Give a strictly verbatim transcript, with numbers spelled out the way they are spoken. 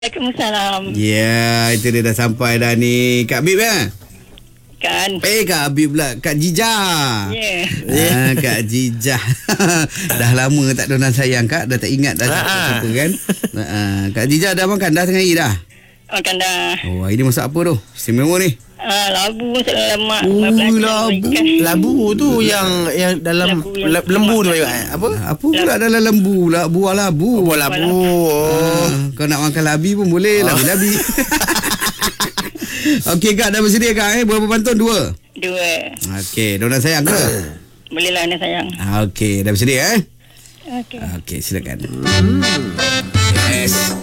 Waalaikumsalam. Ya, itu dia dah sampai dah ni. Kak Habib ya? Kan. Eh, Kak Habib pula. Kak Jijah. Ya. Yeah. Ah, Kak Jijah. Dah lama tak ada orang sayang, Kak. Dah tak ingat dah siapa kan. Ah, Kak Jijah dah makan dah tengah hari dah? Makan dah. Oh, hari ni masak apa tu? Istimewa ni. Ah, labu masak lemak. Oh, Labu. labu. Labu tu yang yang dalam Labu yang le- lembu tu eh, apa? Apa pula dalam lembu lah, buah labu. Buah labu. Oh. Ah, kau nak makan labi pun boleh, Oh. labi-labi. Okey, Kak, dah bersedia, Kak? Eh? Berapa pantun? Dua? Dua. Okey, diorang sayang ke? Boleh lah nak sayang. Okey, dah bersedia eh? Okey. Okey, silakan. Yes.